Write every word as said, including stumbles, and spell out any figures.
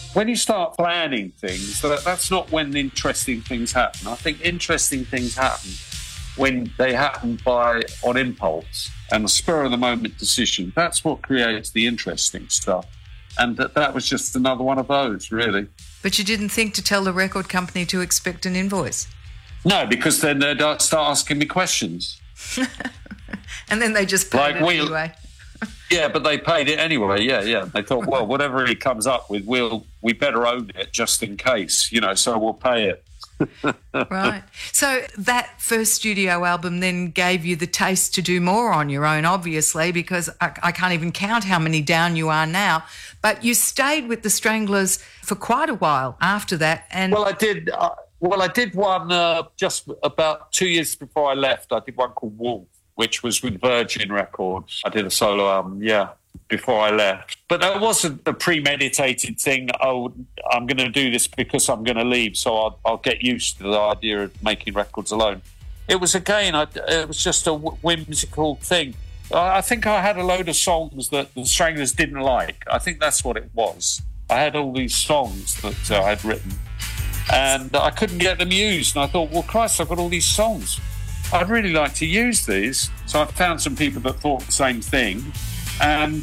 when you start planning things, that, that's not when interesting things happen. I think interesting things happen when they happen by on impulse and a spur of the moment decision. That's what creates the interesting stuff. And that, that was just another one of those, really. But you didn't think to tell the record company to expect an invoice? No, because then they'd start asking me questions. And then they just paid like it we, anyway. Yeah, but they paid it anyway. Yeah, yeah. They thought, well, whatever he comes up with, we'll we better own it just in case, you know. So we'll pay it. Right. So that first studio album then gave you the taste to do more on your own, obviously, because I, I can't even count how many down you are now. But you stayed with the Stranglers for quite a while after that. And well, I did. Uh, well, I did one uh, just about two years before I left. I did one called Wolf, which was with Virgin Records. I did a solo album, yeah, before I left. But that wasn't a premeditated thing, oh, I'm going to do this because I'm going to leave, so I'll, I'll get used to the idea of making records alone. It was, again, I, it was just a whimsical thing. I think I had a load of songs that the Stranglers didn't like. I think that's what it was. I had all these songs that uh, I'd written, and I couldn't get them used. And I thought, well, Christ, I've got all these songs. I'd really like to use these. So I found some people that thought the same thing. And